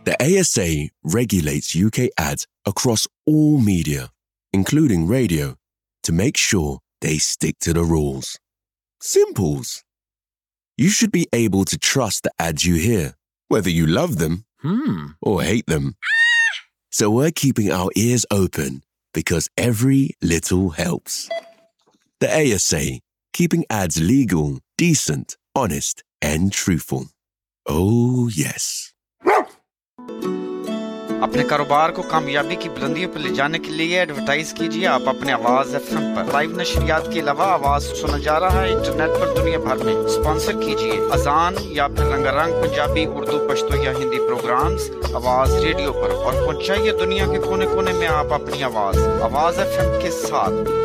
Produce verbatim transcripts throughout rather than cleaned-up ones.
The A S A regulates U K ads across all media, including radio, to make sure they stick to the rules. Simples. You should be able to trust the ads you hear, whether you love them Hmm. or hate them. So we're keeping our ears open because every little helps. The A S A, keeping ads legal, decent, honest, and truthful. Oh, yes. अपने कारोबार को कामयाबी की बुलंदियों पर ले जाने के लिए एडवर्टाइज कीजिए आप अपने आवाज एफएम पर। लाइव नशरियात के अलावा आवाज सुना जा रहा है इंटरनेट पर दुनिया भर में। स्पॉन्सर कीजिए अजान या फिर रंगारंग पंजाबी, उर्दू, पश्तो या हिंदी प्रोग्राम्स आवाज रेडियो पर और पहुंचाइए दुनिया के कोने-कोने में आप अपनी आवाज। आवाज एफएम के साथ।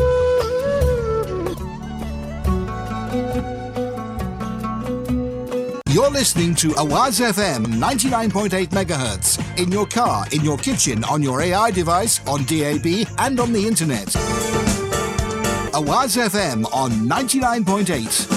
You're listening to Awaz F M ninety-nine point eight megahertz in your car, in your kitchen, on your A I device, on D A B and on the internet. Awaz F M on ninety-nine point eight.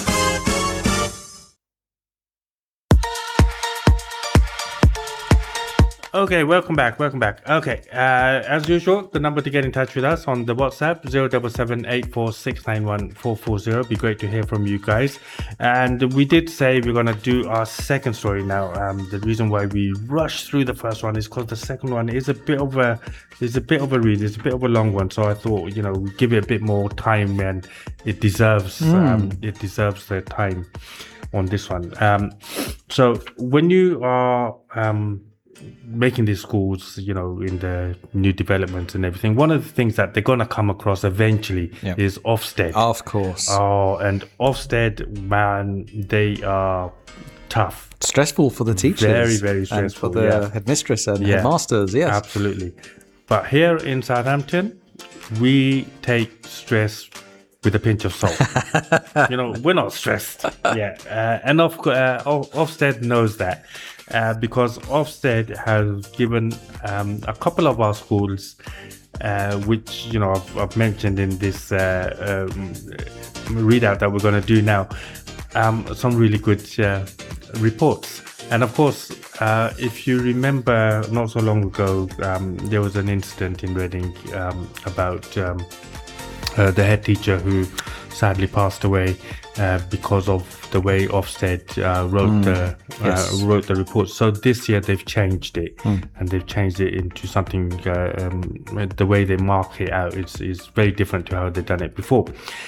Okay, welcome back, welcome back. Okay, uh, as usual, the number to get in touch with us on the WhatsApp, zero seven seven eight four six nine one four four zero. Be great to hear from you guys. And we did say we're going to do our second story now. Um, the reason why we rushed through the first one is because the second one is a bit of a is a bit of a read, it's a bit of a long one. So I thought, you know, we give it a bit more time, and it deserves mm. um, it deserves the time on this one. Um, so when you are um, making these schools, you know, in the new developments and everything, one of the things that they're going to come across eventually yep. is Ofsted. Of course. Oh, and Ofsted, man, they are tough. Stressful for the teachers. Very, very stressful. And for the yeah. headmistress and yeah. headmasters, yes. Absolutely. But here in Southampton, we take stress with a pinch of salt. You know, we're not stressed. Yeah. Uh, and of, uh, Ofsted knows that. Uh, because Ofsted has given um, a couple of our schools, uh, which, you know, I've, I've mentioned in this uh, um, readout that we're going to do now, um, some really good uh, reports. And of course, uh, if you remember not so long ago, um, there was an incident in Reading um, about um, uh, the head teacher who sadly passed away uh, because of the way Ofsted uh, wrote mm, the uh, yes. wrote the report. So this year they've changed it, mm. and they've changed it into something. Uh, um, the way they mark it out is is very different to how they've done it before.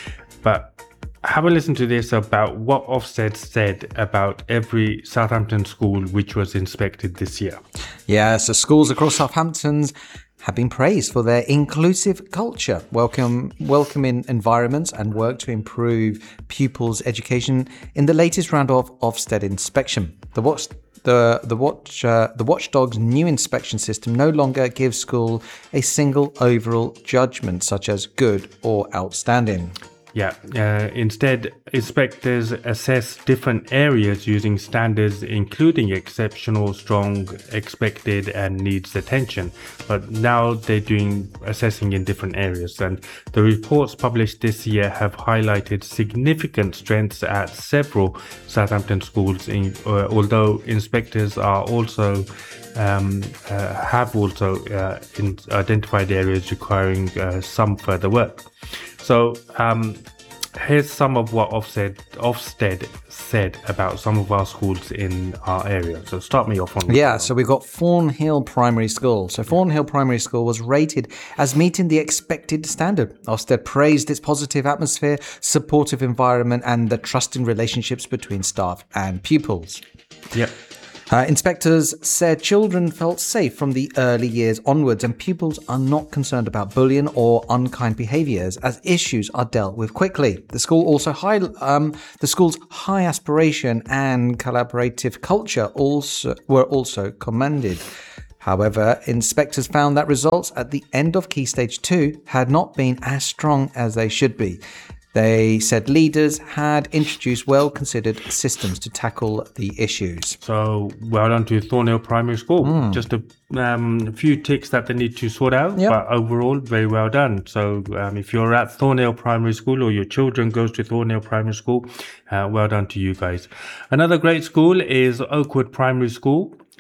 But have a listen to this about what Ofsted said about every Southampton school which was inspected this year. Yeah, so schools across Southampton's have been praised for their inclusive culture, welcome, welcoming environments, and work to improve pupils' education in the latest round of Ofsted inspection. The watch, the the watch, uh, the Watchdog's new inspection system no longer gives school a single overall judgment, such as good or outstanding. Yeah, uh, instead, inspectors assess different areas using standards including exceptional, strong, expected and needs attention. But now they're doing assessing in different areas, and the reports published this year have highlighted significant strengths at several Southampton schools, in, uh, although inspectors are also um, uh, have also uh, in identified areas requiring uh, some further work. So um, here's some of what Ofsted, Ofsted said about some of our schools in our area. So start me off on Yeah, so we've got Thornhill Primary School. So Thornhill Primary School was rated as meeting the expected standard. Ofsted praised its positive atmosphere, supportive environment and the trusting relationships between staff and pupils. Yep. Uh, inspectors said children felt safe from the early years onwards, and pupils are not concerned about bullying or unkind behaviours as issues are dealt with quickly. The school also high, um, the school's high aspiration and collaborative culture also were also commended. However, inspectors found that results at the end of Key Stage two had not been as strong as they should be. They said leaders had introduced well-considered systems to tackle the issues. So, well done to Thornhill Primary School. Mm. Just a um, few ticks that they need to sort out, yep. but overall, very well done. So, um, if you're at Thornhill Primary School or your children goes to Thornhill Primary School, uh, well done to you guys. Another great school is Oakwood Primary School.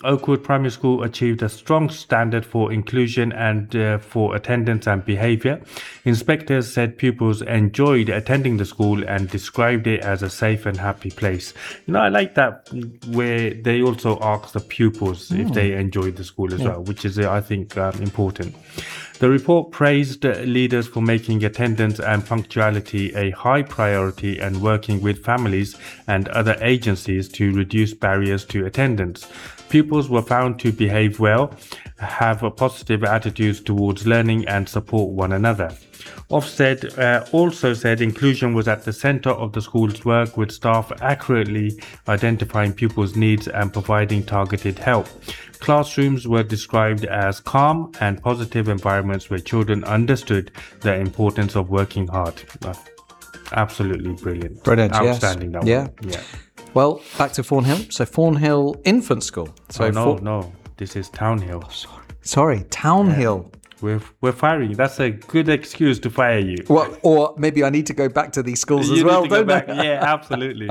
Oakwood Primary School achieved a strong standard for inclusion and uh, for attendance and behavior. Inspectors said pupils enjoyed attending the school and described it as a safe and happy place. You know, I like that where they also ask the pupils mm. if they enjoyed the school as yeah. well, which is, uh, I think, um, important. The report praised leaders for making attendance and punctuality a high priority and working with families and other agencies to reduce barriers to attendance. Pupils were found to behave well, have a positive attitudes towards learning and support one another. Ofsted uh, also said inclusion was at the center of the school's work, with staff accurately identifying pupils' needs and providing targeted help. Classrooms were described as calm and positive environments where children understood the importance of working hard. Uh, absolutely brilliant. Brilliant, Outstanding. Yes. Yeah. One. Yeah. Well, back to Thornhill. So Thornhill Infant School. So oh, no, For- no. This is Townhill. Oh, sorry. Sorry, Townhill. Yeah. We're, we're firing. That's a good excuse to fire you. Well, or maybe I need to go back to these schools you as well, don't I? Back. Yeah, absolutely.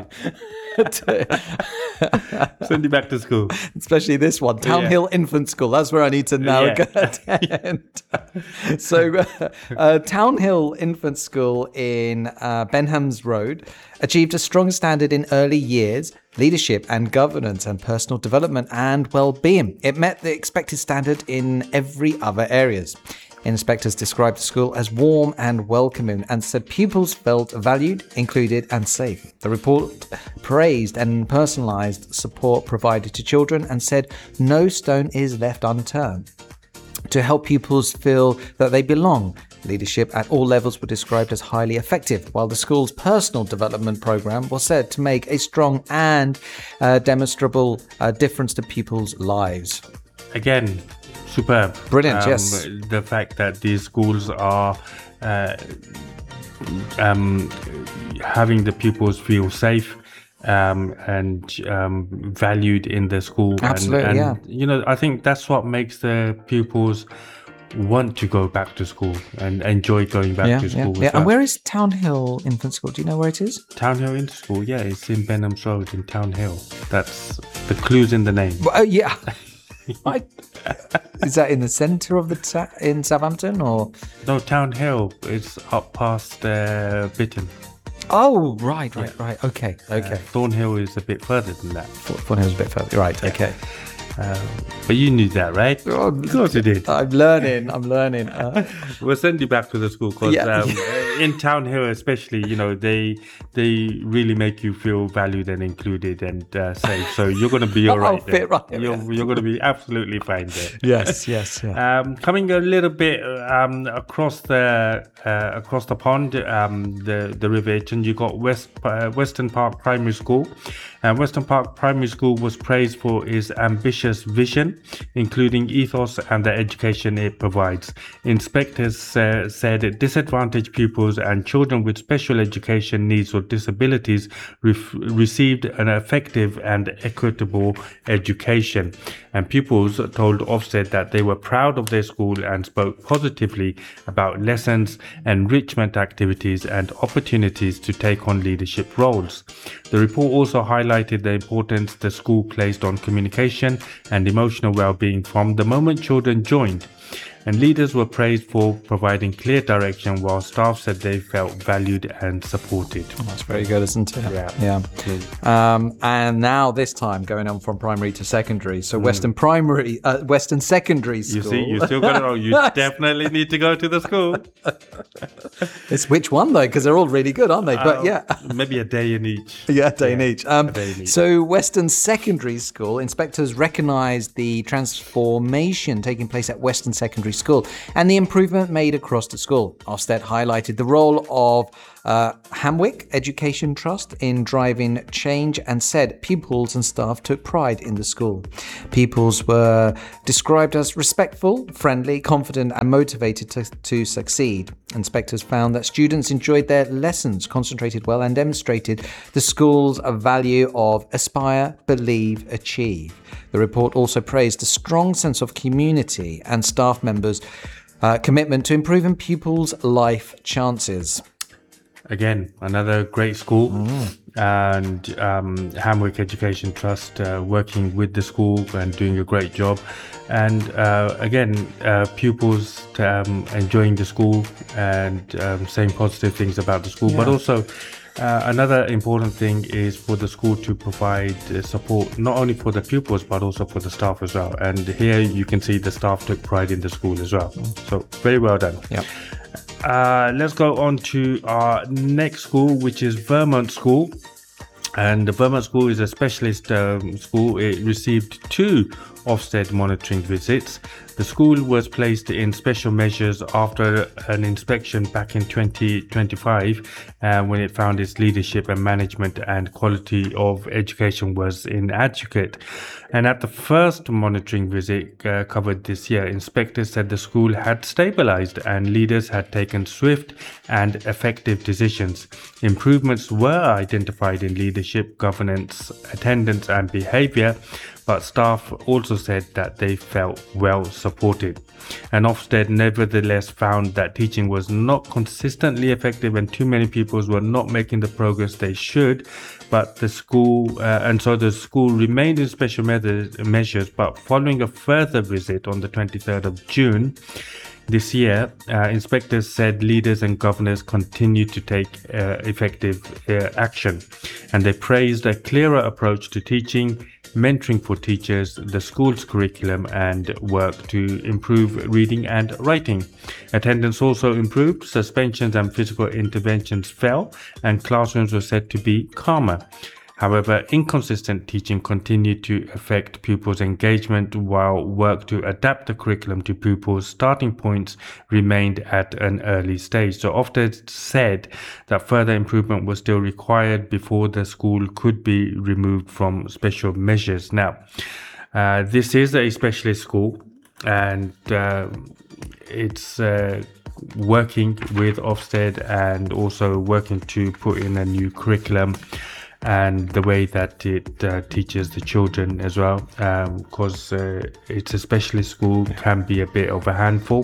Send you back to school. Especially this one, Townhill yeah. Infant School. That's where I need to now yeah. attend. So, uh, uh, Townhill Infant School in uh, Benhams Road achieved a strong standard in early years, leadership and governance and personal development and well-being. It met the expected standard in every other areas. Inspectors described the school as warm and welcoming and said pupils felt valued, included and safe. The report praised and personalised support provided to children and said no stone is left unturned to help pupils feel that they belong. Leadership at all levels were described as highly effective, while the school's personal development program was said to make a strong and uh, demonstrable uh, difference to pupils' lives. Again, superb. Brilliant, um, yes. The fact that these schools are uh, um, having the pupils feel safe um, and um, valued in the school. Absolutely, and, yeah. and, you know, I think that's what makes the pupils want to go back to school and enjoy going back yeah, to school. Yeah, as yeah. well. And where is Townhill Infant School? Do you know where it is? Townhill Infant School, yeah, it's in Benhams Road in Townhill. That's the clues in the name. Well, uh, yeah. I, is that in the centre of the ta- in Southampton or? No, Townhill. It's up past uh, Bitton. Oh, right, right, yeah. right. Okay, okay. Uh, Thornhill is a bit further than that. Thornhill is a bit further. Right, yeah. Okay. Um, but you knew that, right? Oh, of course you did. I'm learning. I'm learning. Uh, we'll send you back to the school because yeah. um, in Townhill, especially, you know, they they really make you feel valued and included and uh, safe. So you're going to be all right. I'll fit right. You're, you're going to be absolutely fine there. Yes, yes. Yeah. Um, coming a little bit um, across the uh, across the pond, um, the the River Itchen, you got West uh, Western Park Primary School. And Western Park Primary School was praised for its ambitious vision, including ethos and the education it provides. Inspectors uh, said disadvantaged pupils and children with special education needs or disabilities ref- received an effective and equitable education. And pupils told Ofsted that they were proud of their school and spoke positively about lessons, enrichment activities and opportunities to take on leadership roles. The report also highlighted the importance the school placed on communication and emotional well-being from the moment children joined. And leaders were praised for providing clear direction, while staff said they felt valued and supported. Oh, that's very good, isn't it? Yeah. yeah. Um, and now this time going on from primary to secondary. So mm. Western Primary, uh, Western Secondary School. You see, you still got it wrong. You definitely need to go to the school. It's which one though? Because they're all really good, aren't they? But uh, yeah. Maybe a day in each. Yeah, a day yeah, in each. Um, a day in each. So Western Secondary School, inspectors recognised the transformation taking place at Western Secondary School and the improvement made across the school. Ofsted highlighted the role of uh, Hamwick Education Trust in driving change and said pupils and staff took pride in the school. Pupils were described as respectful, friendly, confident and motivated to, to succeed. Inspectors found that students enjoyed their lessons, concentrated well and demonstrated the school's value of aspire, believe, achieve. The report also praised a strong sense of community and staff members' uh, commitment to improving pupils' life chances. Again, another great school. Mm. and um, Hamwick Education Trust uh, working with the school and doing a great job. And uh, again, uh, pupils um, enjoying the school and um, saying positive things about the school, yeah. but also Uh, another important thing is for the school to provide uh, support not only for the pupils but also for the staff as well. And here you can see the staff took pride in the school as well. So very well done. Yeah. Uh, let's go on to our next school, which is Vermont School. And the Vermont School is a specialist um, school. It received two Ofsted monitoring visits. The school was placed in special measures after an inspection back in twenty twenty-five uh, when it found its leadership and management and quality of education was inadequate. And at the first monitoring visit uh, covered this year, inspectors said the school had stabilized and leaders had taken swift and effective decisions. Improvements were identified in leadership, governance, attendance and behavior, but staff also said that they felt well supported. And Ofsted nevertheless found that teaching was not consistently effective and too many pupils were not making the progress they should. But the school, uh, and so the school remained in special measures, but following a further visit on the twenty-third of June, this year, uh, inspectors said leaders and governors continued to take uh, effective uh, action, and they praised a clearer approach to teaching, mentoring for teachers, the school's curriculum, and work to improve reading and writing. Attendance also improved, suspensions and physical interventions fell, and classrooms were said to be calmer. However, inconsistent teaching continued to affect pupils' engagement, while work to adapt the curriculum to pupils' starting points remained at an early stage. So Ofsted said that further improvement was still required before the school could be removed from special measures. Now, uh, this is a specialist school, and uh, it's uh, working with Ofsted and also working to put in a new curriculum and the way that it uh, teaches the children as well, because um, uh, it's a specialist school, can be a bit of a handful.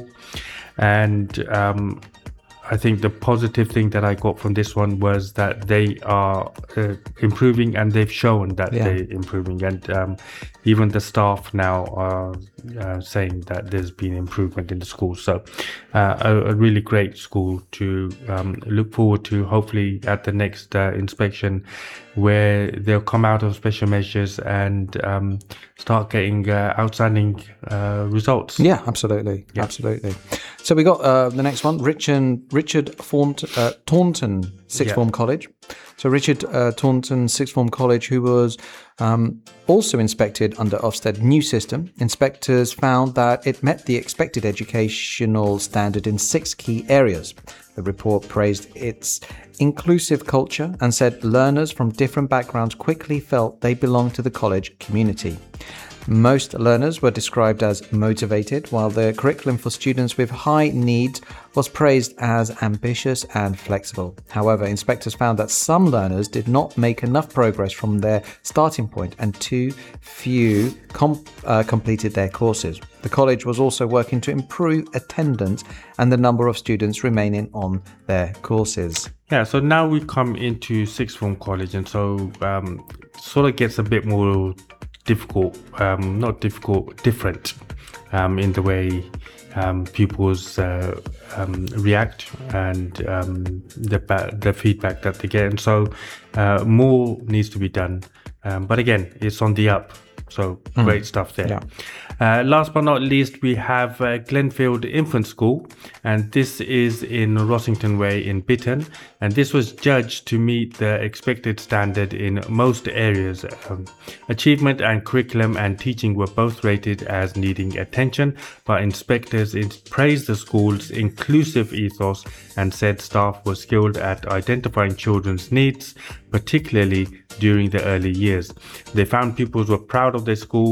And um, I think the positive thing that I got from this one was that they are uh, improving, and they've shown that yeah. they're improving. And um, even the staff now are uh, saying that there's been improvement in the school. So uh, a, a really great school to um, look forward to, hopefully at the next uh, inspection, where they'll come out of special measures and um, start getting uh, outstanding uh, results. Yeah, absolutely. Yeah. Absolutely. So we got uh, the next one, Richard, Richard Thornt, uh, Taunton Sixth yeah. Form College. So Richard uh, Taunton Sixth Form College, who was um, also inspected under Ofsted's new system. Inspectors found that it met the expected educational standard in six key areas. The report praised its inclusive culture and said learners from different backgrounds quickly felt they belonged to the college community. Most learners were described as motivated, while the curriculum for students with high needs was praised as ambitious and flexible. However, inspectors found that some learners did not make enough progress from their starting point, and too few com- uh, completed their courses. The college was also working to improve attendance and the number of students remaining on their courses. Yeah, so now we come into Sixth Form College, and so um, sort of gets a bit more difficult, um, not difficult, different um, in the way um, pupils uh, um, react and um, the the feedback that they get. And so uh, more needs to be done. Um, but again, it's on the up. So mm. great stuff there. Yeah. Uh, last but not least, we have uh, Glenfield Infant School, and this is in Rossington Way in Bitton, and this was judged to meet the expected standard in most areas. Um, achievement and curriculum and teaching were both rated as needing attention, but inspectors praised the school's inclusive ethos and said staff were skilled at identifying children's needs, particularly during the early years. They found pupils were proud of their school,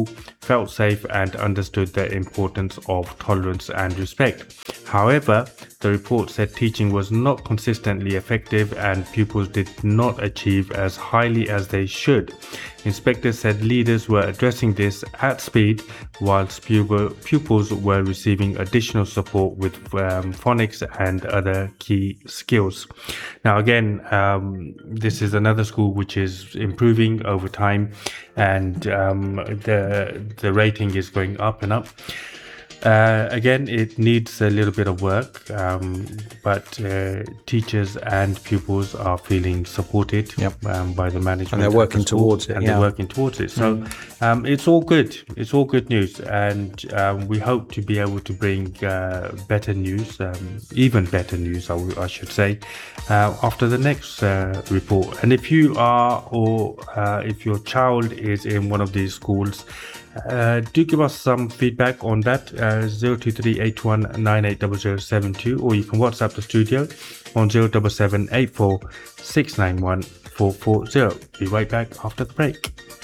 felt safe and understood the importance of tolerance and respect. However, the report said teaching was not consistently effective and pupils did not achieve as highly as they should. Inspectors said leaders were addressing this at speed, whilst pupils were receiving additional support with um, phonics and other key skills. Now, again, um, this is another school which is improving over time, and um, the the rating is going up and up. Uh, again, it needs a little bit of work, um, but uh, teachers and pupils are feeling supported yep. um, by the management. And they're working the school, towards it. And yeah. they're working towards it. So mm. um, it's all good. It's all good news. And um, we hope to be able to bring uh, better news, um, even better news, I, w- I should say, uh, after the next uh, report. And if you are, or uh, if your child is in one of these schools, Uh, do give us some feedback on that, uh, zero two three eight one nine eight zero zero seven two, or you can WhatsApp the studio on zero seven seven eight four six nine one four four zero. Be right back after the break.